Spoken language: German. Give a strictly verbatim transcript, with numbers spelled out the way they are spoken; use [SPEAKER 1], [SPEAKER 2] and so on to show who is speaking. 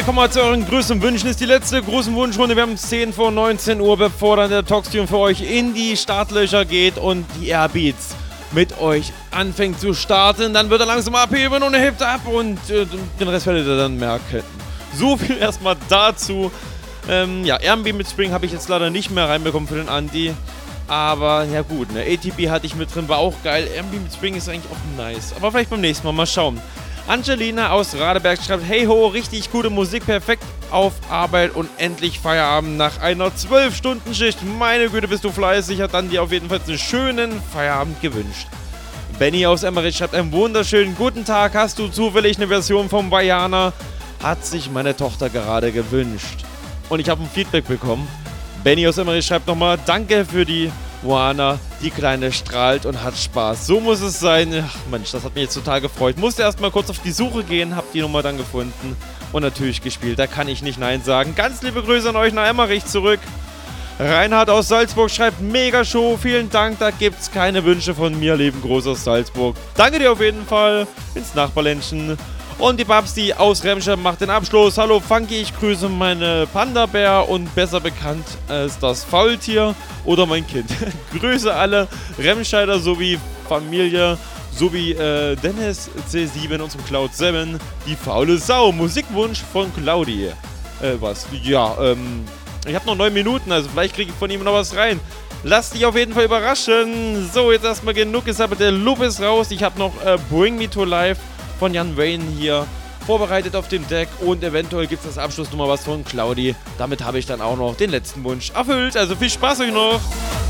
[SPEAKER 1] wir kommen mal zu euren größten Wünschen. Das ist die letzte großen Wunschrunde. Wir haben zehn vor neunzehn Uhr, bevor dann der Talkstream für euch in die Startlöcher geht und die Airbeats mit euch anfängt zu starten. Dann wird er langsam abheben und er hebt ab und äh, den Rest werdet ihr dann merken. So viel erstmal dazu. Ähm, ja, R and B mit Spring habe ich jetzt leider nicht mehr reinbekommen für den Andi. Aber ja gut, ne, A T B hatte ich mit drin, war auch geil. R and B mit Spring ist eigentlich auch nice. Aber vielleicht beim nächsten Mal, mal schauen. Angelina aus Radeberg schreibt, hey ho, richtig gute Musik, perfekt auf Arbeit und endlich Feierabend nach einer zwölf Stunden Schicht. Meine Güte, bist du fleißig, hat dann dir auf jeden Fall einen schönen Feierabend gewünscht. Benny aus Emmerich schreibt, einen wunderschönen guten Tag, hast du zufällig eine Version vom Vajana? Hat sich meine Tochter gerade gewünscht. Und ich habe ein Feedback bekommen. Benny aus Emmerich schreibt nochmal, danke für die Moana, die Kleine strahlt und hat Spaß. So muss es sein. Ach Mensch, das hat mich jetzt total gefreut. Musste erstmal kurz auf die Suche gehen, hab die Nummer dann gefunden und natürlich gespielt. Da kann ich nicht Nein sagen. Ganz liebe Grüße an euch nach Emmerich zurück. Reinhard aus Salzburg schreibt, mega Show, vielen Dank, da gibt's keine Wünsche von mir, lieben Gruß aus Salzburg. Danke dir auf jeden Fall ins Nachbarländchen. Und die Babsi aus Remscheid macht den Abschluss. Hallo Funky, ich grüße meine Panda-Bär und besser bekannt als das Faultier oder mein Kind. Grüße alle Remscheider sowie Familie, sowie äh, Dennis C sieben und zum Cloud sieben. Die faule Sau. Musikwunsch von Claudi. Äh, was? Ja, ähm, ich habe noch neun Minuten, also vielleicht kriege ich von ihm noch was rein. Lass dich auf jeden Fall überraschen. So, jetzt erstmal genug ist, aber der Loop ist raus. Ich habe noch äh, Bring Me to Life von Jan Wayne hier vorbereitet auf dem Deck und eventuell gibt es das Abschluss nochmal was von Claudi. Damit habe ich dann auch noch den letzten Wunsch erfüllt. Also viel Spaß euch noch!